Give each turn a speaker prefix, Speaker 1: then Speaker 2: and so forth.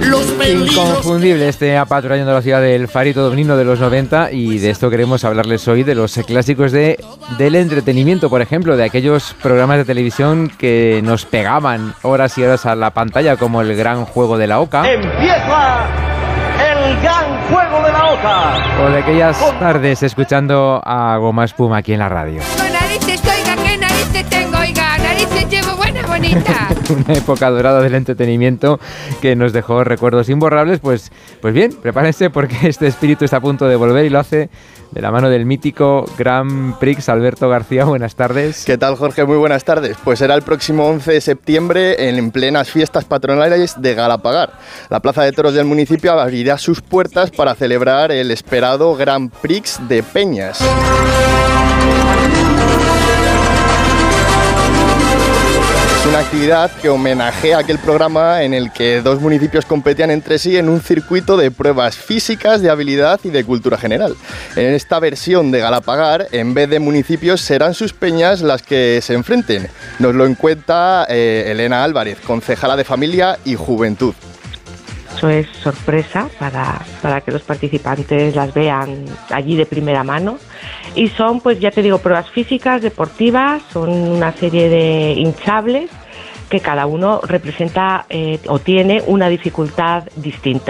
Speaker 1: Inconfundible este apatrullando la ciudad del Farito Domnino de los 90, y de esto queremos hablarles hoy, de los clásicos del entretenimiento, por ejemplo, de aquellos programas de televisión que nos pegaban horas y horas a la pantalla, como El Gran Juego de la Oca.
Speaker 2: ¡Empieza El Gran Juego de la Oca!
Speaker 1: O de aquellas tardes escuchando a Goma Espuma aquí en la radio.
Speaker 3: Narices, oiga, ¿qué narices tengo? Oiga, narices llevo buena, bonita.
Speaker 1: Una época dorada del entretenimiento que nos dejó recuerdos imborrables. Pues bien, prepárense porque este espíritu está a punto de volver, y lo hace de la mano del mítico Grand Prix. Alberto García, buenas tardes.
Speaker 4: ¿Qué tal, Jorge? Muy buenas tardes. Pues será el próximo 11 de septiembre en plenas fiestas patronales de Galapagar. La plaza de toros del municipio abrirá sus puertas para celebrar el esperado Grand Prix de Peñas. Es una actividad que homenajea aquel programa en el que dos municipios competían entre sí en un circuito de pruebas físicas, de habilidad y de cultura general. En esta versión de Galapagar, en vez de municipios, serán sus peñas las que se enfrenten. Nos lo cuenta Elena Álvarez, concejala de Familia y Juventud.
Speaker 5: Eso es sorpresa para que los participantes las vean allí de primera mano. Y son, pues ya te digo, pruebas físicas, deportivas, son una serie de hinchables que cada uno representa o tiene una dificultad distinta.